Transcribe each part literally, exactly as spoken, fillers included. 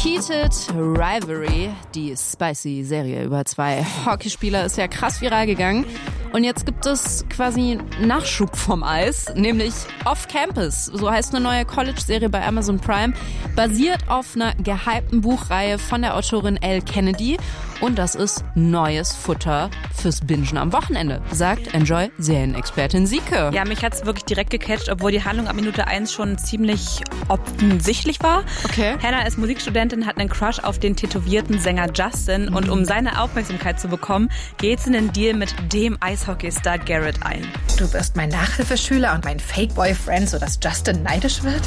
Heated Rivalry, die spicy Serie über zwei Hockeyspieler, ist ja krass viral gegangen. Und jetzt gibt es quasi Nachschub vom Eis, nämlich Off Campus. So heißt eine neue College-Serie bei Amazon Prime, basiert auf einer gehypten Buchreihe von der Autorin Elle Kennedy. Und das ist neues Futter fürs Bingen am Wochenende, sagt Enjoy-Serienexpertin Sieke. Ja, mich hat's wirklich direkt gecatcht, obwohl die Handlung ab Minute eins schon ziemlich offensichtlich war. Okay. Hannah ist Musikstudentin, hat einen Crush auf den tätowierten Sänger Justin. Mhm. Und um seine Aufmerksamkeit zu bekommen, geht sie in den Deal mit dem Eishockeystar Garrett ein. Du wirst mein Nachhilfeschüler und mein Fake-Boyfriend, sodass Justin neidisch wird?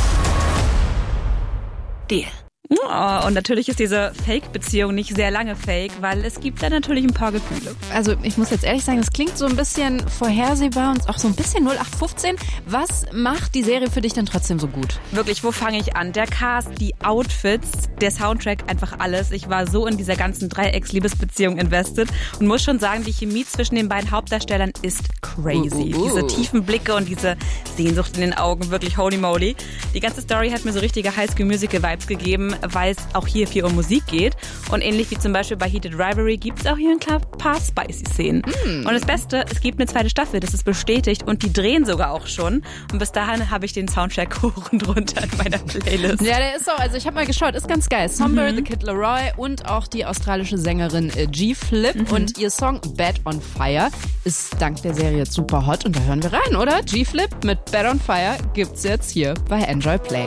Deal. Oh, und natürlich ist diese Fake-Beziehung nicht sehr lange fake, weil es gibt da natürlich ein paar Gefühle. Also ich muss jetzt ehrlich sagen, es klingt so ein bisschen vorhersehbar und auch so ein bisschen null acht fünfzehn. Was macht die Serie für dich denn trotzdem so gut? Wirklich, wo fange ich an? Der Cast, die Outfits, der Soundtrack, einfach alles. Ich war so in dieser ganzen Dreiecks-Liebesbeziehung invested und muss schon sagen, die Chemie zwischen den beiden Hauptdarstellern ist crazy. Uh, uh, uh. Diese tiefen Blicke und diese Sehnsucht in den Augen, wirklich holy moly. Die ganze Story hat mir so richtige High-School-Musical-Vibes gegeben, weil es auch hier viel um Musik geht. Und ähnlich wie zum Beispiel bei Heated Rivalry gibt es auch hier ein paar Spicy-Szenen. Mm. Und das Beste, es gibt eine zweite Staffel, das ist bestätigt und die drehen sogar auch schon. Und bis dahin habe ich den Soundtrack hoch und runter in meiner Playlist. Ja, der ist auch, also ich habe mal geschaut, ist ganz geil. Somber, mhm. The Kid Laroi und auch die australische Sängerin äh, G-Flip. Mhm. Und ihr Song Bad on Fire ist dank der Serie jetzt super hot. Und da hören wir rein, oder? G-Flip mit Bad on Fire gibt's jetzt hier bei Enjoy Play.